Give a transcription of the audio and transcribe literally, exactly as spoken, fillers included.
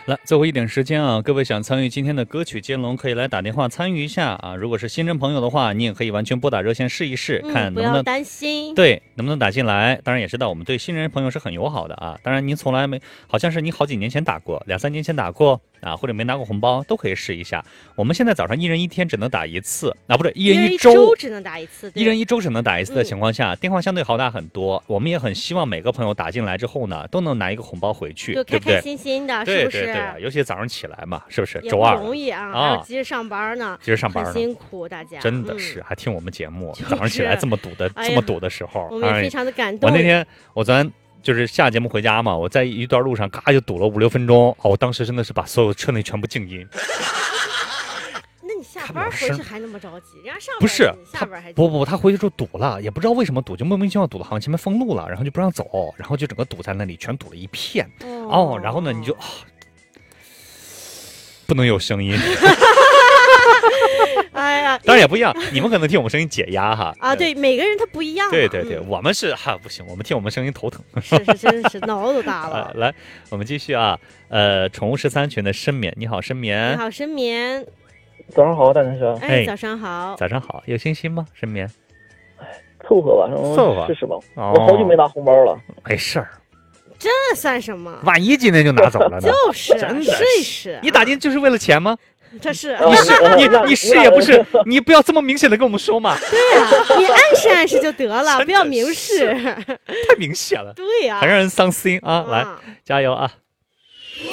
来，最后一点时间啊，各位想参与今天的歌曲接龙，可以来打电话参与一下啊。如果是新人朋友的话，你也可以完全拨打热线试一试， 嗯、 看能不能不要担心， 对，能不能打进来。当然也知道我们对新人朋友是很友好的啊。当然您从来没，好像是你好几年前打过，两三年前打过啊，或者没拿过红包，都可以试一下。我们现在早上一人一天只能打一次，啊，不是一人一周， 一人一周只能打一次， 一人一周只能打一次的情况下，嗯、电话相对好打很多。我们也很希望每个朋友打进来之后呢，都能拿一个红包回去， 就开开心心的， 对不对？ 是不是？ 对对对，尤其早上起来嘛，是不是？ 也周二不容易啊， 啊， 还要急着上班呢， 急着上班呢， 很辛苦，大家真的是、嗯、还听我们节目， 就是、 早上起来这么堵的、 哎、 这么堵的时候， 我们也非常的感动。 我那天我昨天就是下节目回家嘛，我在一段路上嘎就堵了五六分钟，哦，我当时真的是把所有车内全部静音。 那你下班回去还那么着急？人家上班不是下班还不不，他回去之后堵了，也不知道为什么堵，就莫名其妙堵了，好像前面封路了，然后就不让走，然后就整个堵在那里，全堵了一片。哦，哦然后呢，你就、哦、不能有声音。 哎呀， 当然也不一样，你们可能听我们声音解压哈。 啊，对，每个人他不一样。 对对对， 嗯、 我们是哈不行，我们听我们声音头疼。 是是，真是脑都大了、 啊。来，我们继续啊。呃，宠物十三群的深眠，你好，深眠。 你好，深眠。 早上好，大家好。 哎，早上好。 早上好，有信心吗，深眠？ 哎，凑合吧， 凑合试试吧。 哦、 我好久没拿红包了。 没事儿。 这算什么？ 万一今天就拿走了呢？ 就是真的试一试。 你打进就是为了钱吗？ 这是你是你你是也不是，你不要这么明显的跟我们说嘛。 对呀、啊，你暗示暗示就得了，不要明示。 太明显了。 对呀、 啊，还让人伤心啊！来，加油啊！